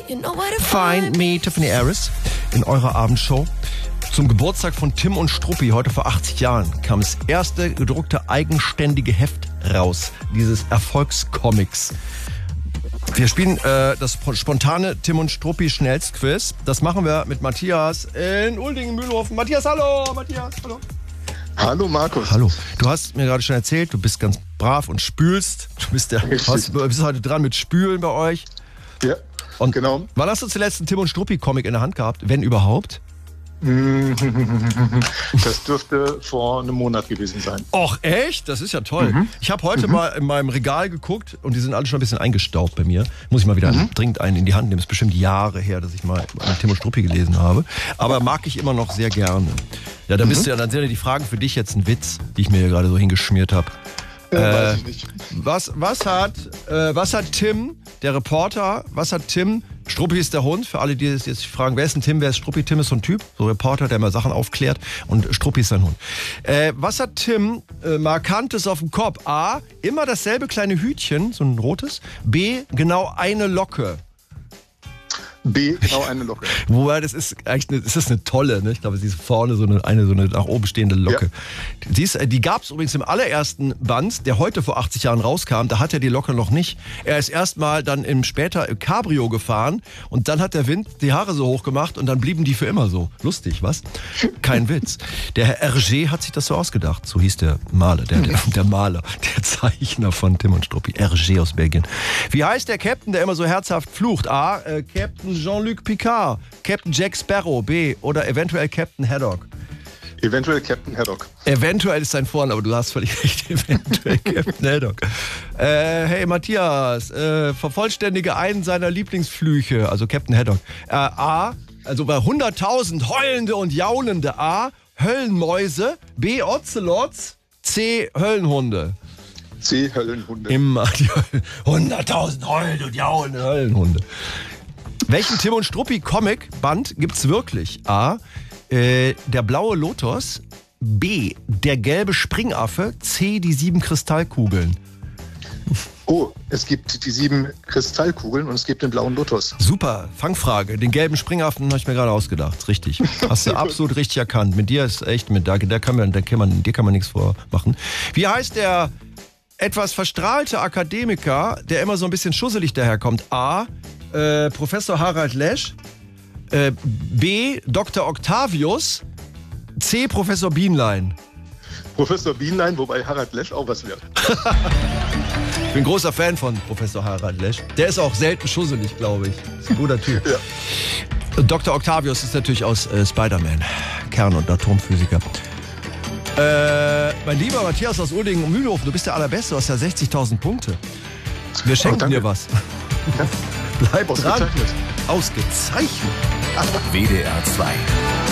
Find Me, Tiffany Harris, in eurer Abendshow. Zum Geburtstag von Tim und Struppi, heute vor 80 Jahren, kam das erste gedruckte eigenständige Heft raus, dieses Erfolgscomics. Wir spielen das spontane Tim und Struppi Schnellstquiz. Das machen wir mit Matthias in Uldingen-Mühlhofen. Matthias, hallo! Matthias, hallo! Hallo Markus. Hallo. Du hast mir gerade schon erzählt, du bist ganz brav und spülst. Du bist heute dran mit Spülen bei euch. Ja, und genau. Wann hast du zuletzt einen Tim und Struppi-Comic in der Hand gehabt, wenn überhaupt? Das dürfte vor einem Monat gewesen sein. Och, echt? Das ist ja toll. Ich habe heute mal in meinem Regal geguckt und die sind alle schon ein bisschen eingestaubt bei mir. Muss ich mal wieder dringend einen in die Hand nehmen. Es ist bestimmt Jahre her, dass ich mal Tim und Struppi gelesen habe. Aber mag ich immer noch sehr gerne. Ja, dann bist du ja, dann sind ja die Fragen für dich jetzt ein Witz, die ich mir hier gerade so hingeschmiert habe. Weiß ich nicht. Was hat Tim, der Reporter, Struppi ist der Hund, für alle, die jetzt fragen, wer ist ein Tim, wer ist Struppi? Tim ist so ein Typ, so ein Reporter, der mal Sachen aufklärt und Struppi ist sein Hund. Was hat Tim Markantes auf dem Kopf? A, immer dasselbe kleine Hütchen, so ein rotes. B, genau eine Locke. B, genau eine Locke. Wobei, das ist eine tolle, ne? Ich glaube, sie ist vorne so eine nach oben stehende Locke. Ja. Die gab es übrigens im allerersten Band, der heute vor 80 Jahren rauskam, da hat er die Locke noch nicht. Er ist erstmal dann später im Cabrio gefahren und dann hat der Wind die Haare so hoch gemacht und dann blieben die für immer so. Lustig, was? Kein Witz. Der Herr Hergé hat sich das so ausgedacht. So hieß der Maler, der Maler, der Zeichner von Tim und Struppi. Hergé aus Belgien. Wie heißt der Captain, der immer so herzhaft flucht? A, Captain Jean-Luc Picard, Captain Jack Sparrow, B, oder eventuell Captain Haddock. Eventuell Captain Haddock. Eventuell ist sein Vorname, aber du hast völlig recht. Eventuell Captain Haddock. Hey Matthias, vervollständige einen seiner Lieblingsflüche, also Captain Haddock. A, also bei 100.000 heulende und jaunende. A, Höllenmäuse. B, Ocelots. C, Höllenhunde. C, Höllenhunde. Immer die 100.000 heulende und jaunende Höllenhunde. Welchen Tim und Struppi Comic-Band gibt's wirklich? A, der blaue Lotus. B, der gelbe Springaffe. C, die 7 Kristallkugeln. Oh, es gibt die 7 Kristallkugeln und es gibt den blauen Lotus. Super, Fangfrage. Den gelben Springaffen habe ich mir gerade ausgedacht. Richtig. Hast du absolut richtig erkannt. Mit dir ist echt, dir kann man nichts vormachen. Wie heißt der etwas verstrahlte Akademiker, der immer so ein bisschen schusselig daherkommt? A, Professor Harald Lesch, B, Dr. Octavius, C, Professor Bienlein. Professor Bienlein, wobei Harald Lesch auch was wird. Ich bin großer Fan von Professor Harald Lesch. Der ist auch selten schusselig, glaube ich. Ist ein guter Typ. Ja. Dr. Octavius ist natürlich aus Spider-Man, Kern- und Atomphysiker. Mein lieber Matthias aus Uldingen und Mühlhofen, du bist der Allerbeste, du hast ja 60.000 Punkte. Wir schenken dir was. Ja. Bleib dran. Ausgezeichnet. WDR 2.